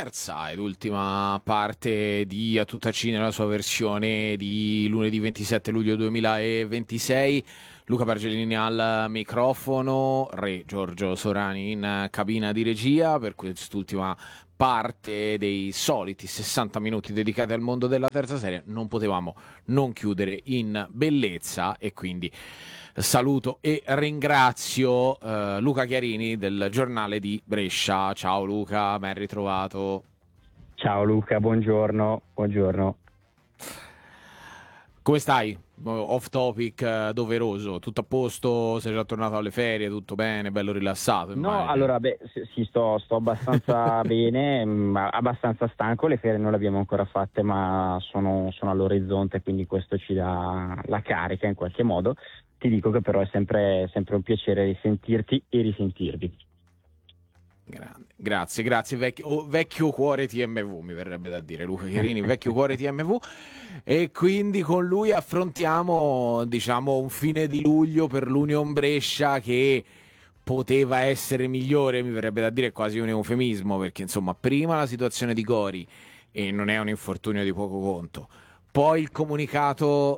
terza ed ultima parte di A Tutta Ci nella sua versione di lunedì 27 luglio 2026. Luca Bargellini al microfono, Re Giorgio Sorani in cabina di regia per quest'ultima parte dei soliti 60 minuti dedicati al mondo della terza serie. Non potevamo non chiudere in bellezza e quindi saluto e ringrazio Luca Chiarini del giornale di Brescia. Ciao Luca, ben ritrovato. Ciao Luca, buongiorno. Come stai? Off topic doveroso, tutto a posto? Sei già tornato alle ferie, tutto bene, bello rilassato, No, immagino. allora, sì, sto abbastanza bene, abbastanza stanco, le ferie non le abbiamo ancora fatte, ma sono all'orizzonte, quindi questo ci dà la carica in qualche modo. Ti dico che però è sempre un piacere risentirti e risentirvi. Grande. Grazie, vecchio cuore TMV, mi verrebbe da dire, Luca Chiarini, vecchio cuore TMV, e quindi con lui affrontiamo, diciamo, un fine di luglio per l'Union Brescia che poteva essere migliore, mi verrebbe da dire quasi un eufemismo, perché insomma, prima la situazione di Gori, e non è un infortunio di poco conto, poi il comunicato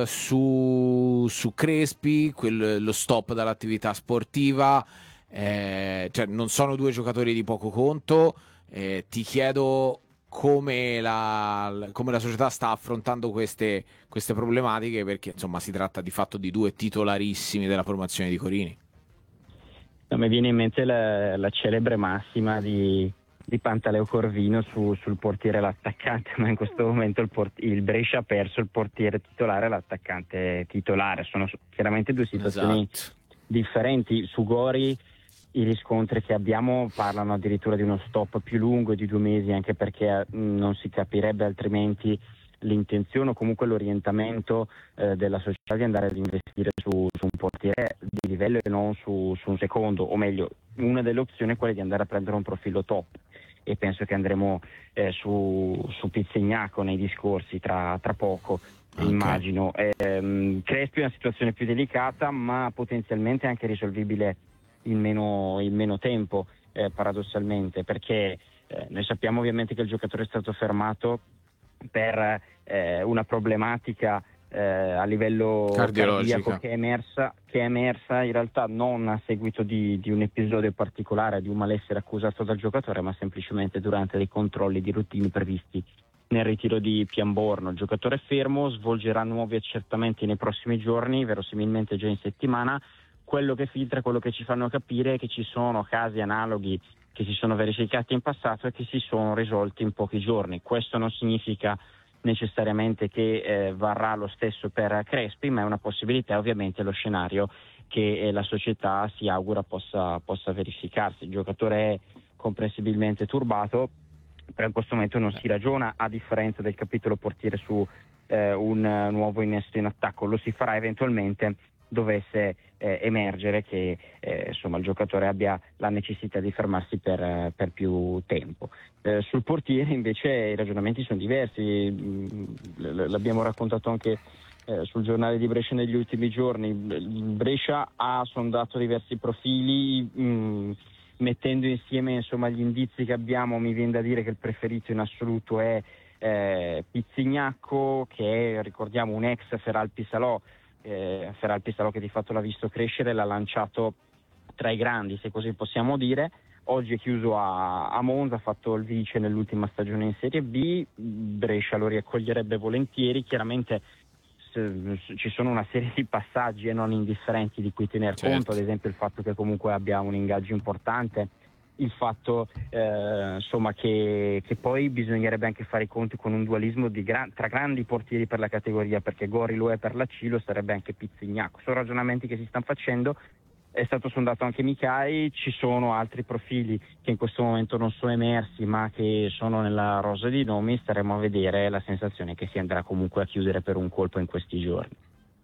su Crespi, lo stop dall'attività sportiva. Cioè, non sono due giocatori di poco conto. Ti chiedo come la società sta affrontando queste problematiche, perché insomma si tratta di fatto di due titolarissimi della formazione di Corini. Mi viene in mente la celebre massima di Pantaleo Corvino sul portiere e l'attaccante, ma in questo momento il Brescia ha perso il portiere titolare e l'attaccante titolare. Sono chiaramente due situazioni differenti. Su Gori i riscontri che abbiamo parlano addirittura di uno stop più lungo di 2 mesi, anche perché non si capirebbe altrimenti l'intenzione o comunque l'orientamento della società di andare ad investire su un portiere di livello e non su un secondo, o meglio, una delle opzioni è quella di andare a prendere un profilo top, e penso che andremo su Pizzignaco nei discorsi tra poco. Okay. Immagino. Crespi è una situazione più delicata, ma potenzialmente anche risolvibile in meno tempo, paradossalmente, perché noi sappiamo ovviamente che il giocatore è stato fermato per una problematica a livello cardiaco che è emersa in realtà non a seguito di un episodio particolare, di un malessere accusato dal giocatore, ma semplicemente durante dei controlli di routine previsti nel ritiro di Piamborno. Il giocatore è fermo, svolgerà nuovi accertamenti nei prossimi giorni, verosimilmente già in settimana. Quello che filtra, quello che ci fanno capire è che ci sono casi analoghi che si sono verificati in passato e che si sono risolti in pochi giorni. Questo non significa necessariamente che varrà lo stesso per Crespi, ma è una possibilità, ovviamente lo scenario che la società si augura possa verificarsi. Il giocatore è comprensibilmente turbato, però in questo momento non si ragiona, a differenza del capitolo portiere, su un nuovo innesto in attacco. Lo si farà eventualmente dovesse emergere che insomma il giocatore abbia la necessità di fermarsi per più tempo. Sul portiere invece i ragionamenti sono diversi, l'abbiamo raccontato anche sul giornale di Brescia negli ultimi giorni. Brescia ha sondato diversi profili, mettendo insieme insomma gli indizi che abbiamo, mi viene da dire che il preferito in assoluto è Pizzignaco, che è, ricordiamo, un ex Feralpi Salò che di fatto l'ha visto crescere, l'ha lanciato tra i grandi, se così possiamo dire. Oggi è chiuso a Monza, ha fatto il vice nell'ultima stagione in Serie B. Brescia lo riaccoglierebbe volentieri. Chiaramente ci sono una serie di passaggi non indifferenti di cui tener conto, ad esempio il fatto che comunque abbia un ingaggio importante, il fatto insomma che poi bisognerebbe anche fare i conti con un dualismo tra grandi portieri per la categoria, perché Gori lo è per la C, lo sarebbe anche Pizzignaco. Sono ragionamenti che si stanno facendo. È stato sondato anche Micai, ci sono altri profili che in questo momento non sono emersi ma che sono nella rosa di nomi. Staremo a vedere. La sensazione è che si andrà comunque a chiudere per un colpo in questi giorni.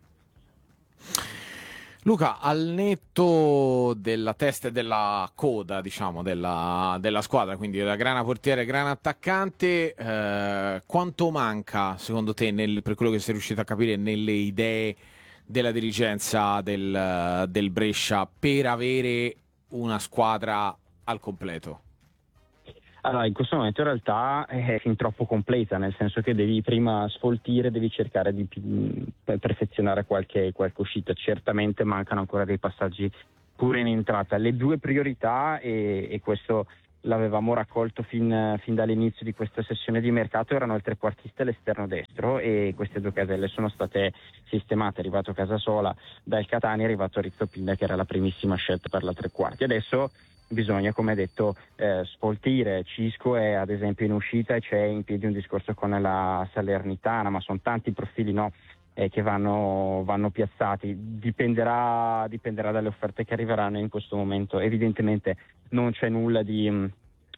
Luca, al netto della testa e della coda, diciamo, della squadra, quindi della grana portiere e grana attaccante, quanto manca, secondo te, per quello che sei riuscito a capire, nelle idee della dirigenza del Brescia per avere una squadra al completo? Allora, in questo momento in realtà è fin troppo completa, nel senso che devi prima sfoltire, devi cercare di perfezionare qualche uscita. Certamente mancano ancora dei passaggi pure in entrata. Le due priorità, e questo l'avevamo raccolto fin dall'inizio di questa sessione di mercato, erano il trequartista e l'esterno destro, e queste due caselle sono state sistemate. È arrivato Casasola dal Catania, è arrivato Rizzopinda, che era la primissima scelta per la tre quarti. Adesso bisogna, come detto, sfoltire. Cisco è ad esempio in uscita e c'è in piedi un discorso con la Salernitana, ma sono tanti profili, no, che vanno piazzati. Dipenderà dalle offerte che arriveranno in questo momento. Evidentemente non c'è nulla di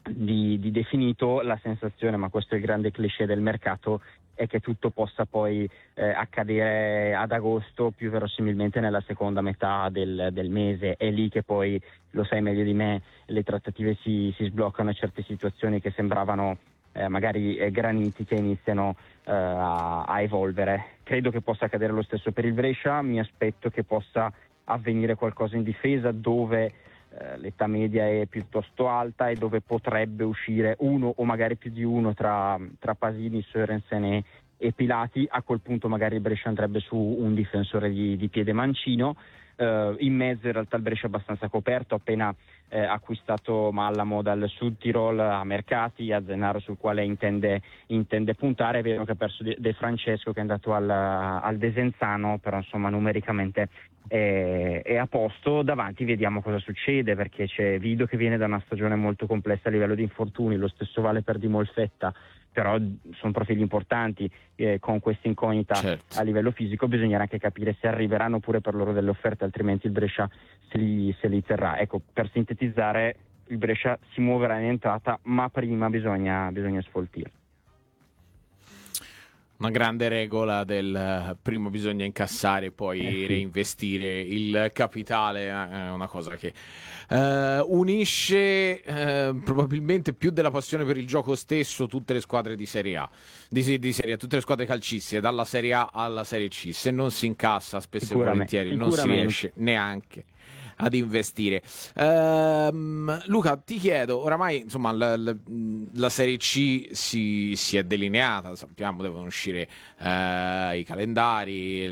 definito. La sensazione, ma questo è il grande cliché del mercato, è che tutto possa poi accadere ad agosto, più verosimilmente nella seconda metà del mese. È lì che poi, lo sai meglio di me, le trattative si sbloccano e certe situazioni che sembravano magari granitiche iniziano a evolvere. Credo che possa accadere lo stesso per il Brescia. Mi aspetto che possa avvenire qualcosa in difesa, dove l'età media è piuttosto alta e dove potrebbe uscire uno o magari più di uno tra Pasini, Sørensen e Pilati. A quel punto magari il Brescia andrebbe su un difensore di piede mancino. In mezzo in realtà il Brescia è abbastanza coperto, appena acquistato Mallamo dal Sud Tirol a mercati, a Zennaro sul quale intende puntare. È vero che ha perso De Francesco, che è andato al Desenzano, però insomma numericamente è a posto. Davanti vediamo cosa succede, perché c'è Vido che viene da una stagione molto complessa a livello di infortuni, lo stesso vale per Di Molfetta, però sono profili importanti. Con questa incognita, certo, a livello fisico bisognerà anche capire se arriveranno pure per loro delle offerte, altrimenti il Brescia se li terrà. Ecco, per sintetizzare, il Brescia si muoverà in entrata, ma prima bisogna sfoltire. Una grande regola del prima bisogna incassare e poi reinvestire il capitale, è una cosa che unisce probabilmente più della passione per il gioco stesso tutte le squadre di Serie A, di Serie A, tutte le squadre calcistiche, dalla Serie A alla Serie C. Se non si incassa spesso e volentieri non si riesce neanche ad investire. Luca, ti chiedo, oramai insomma la Serie C si è delineata, sappiamo devono uscire i calendari,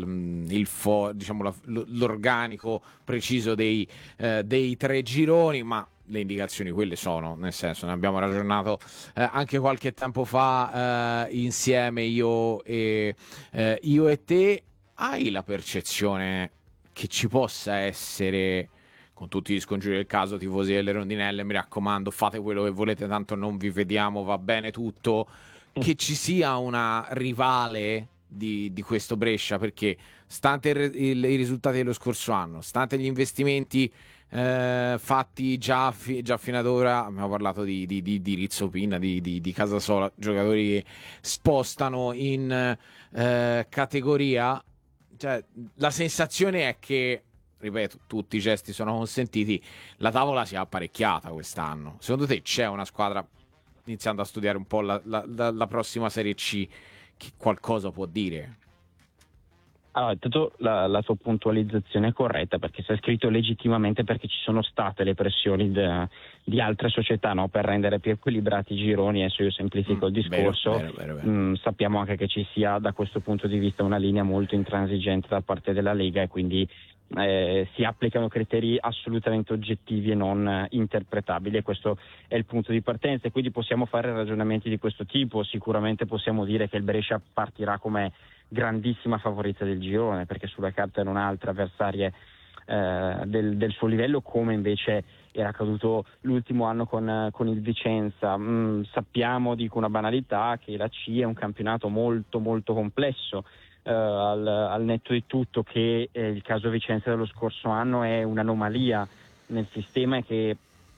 diciamo l'organico preciso dei tre gironi, ma le indicazioni quelle sono, nel senso, ne abbiamo ragionato anche qualche tempo fa insieme io e te. Hai la percezione che ci possa essere, con tutti gli scongiuri del caso, tifosi delle rondinelle, mi raccomando, fate quello che volete, tanto non vi vediamo, va bene tutto, che ci sia una rivale di questo Brescia? Perché stante i risultati dello scorso anno, stante gli investimenti fatti già fino ad ora, abbiamo parlato di Rizzopinna, di Casasola, giocatori che spostano in categoria. Cioè, la sensazione è che, ripeto, tutti i gesti sono consentiti, la tavola si è apparecchiata quest'anno. Secondo te c'è una squadra, iniziando a studiare un po' la prossima Serie C, che qualcosa può dire? Allora, intanto la tua puntualizzazione è corretta, perché si è scritto legittimamente, perché ci sono state le pressioni di altre società, no, per rendere più equilibrati i gironi. Adesso io semplifico il discorso. Vero. Sappiamo anche che ci sia da questo punto di vista una linea molto intransigente da parte della Lega, e quindi si applicano criteri assolutamente oggettivi e non interpretabili, e questo è il punto di partenza. E quindi possiamo fare ragionamenti di questo tipo. Sicuramente possiamo dire che il Brescia partirà come grandissima favorita del girone, perché sulla carta erano altre avversarie del suo livello, come invece era accaduto l'ultimo anno con il Vicenza. Sappiamo, dico una banalità, che la C è un campionato molto molto complesso, al netto di tutto che il caso Vicenza dello scorso anno è un'anomalia nel sistema, e che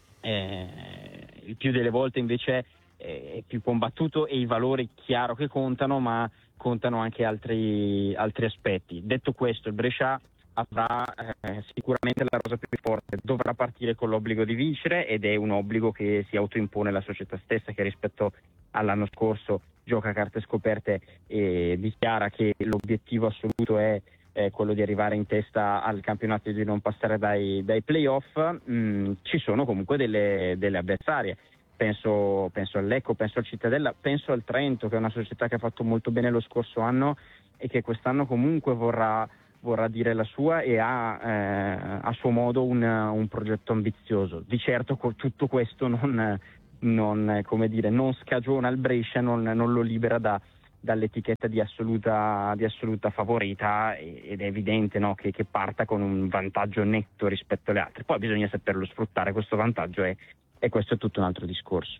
il più delle volte invece è più combattuto, e i valori chiaro che contano, ma contano anche altri aspetti. Detto questo, il Brescia avrà sicuramente la rosa più forte, dovrà partire con l'obbligo di vincere, ed è un obbligo che si autoimpone la società stessa, che rispetto all'anno scorso gioca a carte scoperte e dichiara che l'obiettivo assoluto è quello di arrivare in testa al campionato e di non passare dai playoff. Ci sono comunque delle avversarie. penso al Lecco, penso al Cittadella, penso al Trento, che è una società che ha fatto molto bene lo scorso anno e che quest'anno comunque vorrà dire la sua e ha a suo modo un progetto ambizioso. Di certo tutto questo non scagiona il Brescia, non lo libera dall'etichetta di assoluta favorita, ed è evidente, no, che parta con un vantaggio netto rispetto alle altre. Poi bisogna saperlo sfruttare questo vantaggio, e questo è tutto un altro discorso.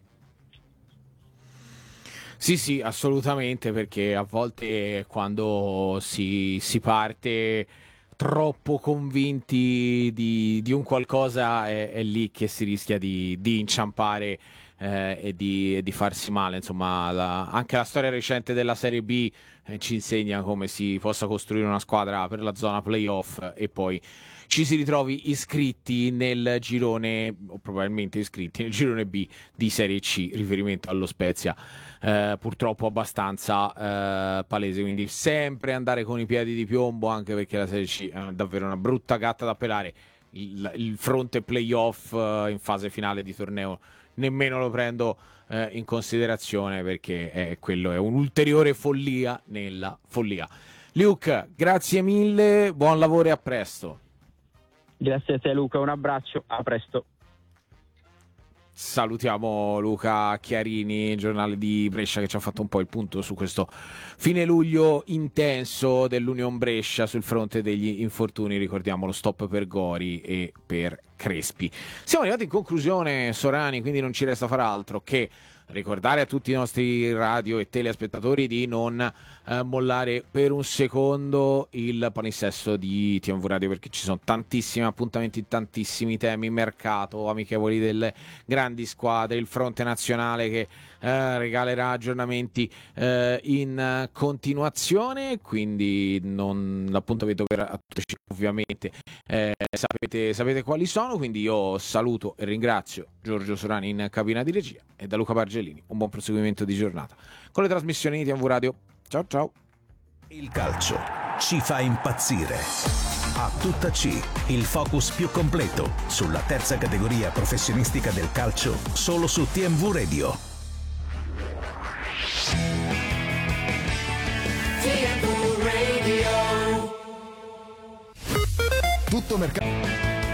Sì, assolutamente, perché a volte quando si parte troppo convinti di un qualcosa è lì che si rischia di inciampare e di farsi male. Insomma, anche la storia recente della Serie B ci insegna come si possa costruire una squadra per la zona playoff e poi ci si ritrovi iscritti nel girone, o probabilmente iscritti nel girone B di Serie C, riferimento allo Spezia, purtroppo abbastanza palese. Quindi sempre andare con i piedi di piombo, anche perché la Serie C è davvero una brutta gatta da pelare. Il fronte playoff in fase finale di torneo nemmeno lo prendo in considerazione, perché quello è un'ulteriore follia nella follia. Luke, grazie mille, buon lavoro e a presto. Grazie a te Luca, un abbraccio, a presto. Salutiamo Luca Chiarini, giornale di Brescia, che ci ha fatto un po' il punto su questo fine luglio intenso dell'Union Brescia sul fronte degli infortuni. Ricordiamo lo stop per Gori e per Crespi. Siamo arrivati in conclusione, Sorani, quindi non ci resta far altro che ricordare a tutti i nostri radio e telespettatori di non mollare per un secondo il palinsesto di TMV Radio, perché ci sono tantissimi appuntamenti, tantissimi temi, mercato, amichevoli delle grandi squadre, il fronte nazionale che regalerà aggiornamenti in continuazione, quindi l'appuntamento per a tutti ovviamente sapete quali sono. Quindi io saluto e ringrazio Giorgio Sorani in cabina di regia, e da Luca Bargellini un buon proseguimento di giornata con le trasmissioni di TMV Radio. Ciao ciao. Il calcio ci fa impazzire. A tutta C, il focus più completo sulla terza categoria professionistica del calcio, solo su TMV Radio. TMV Radio. Tutto mercato.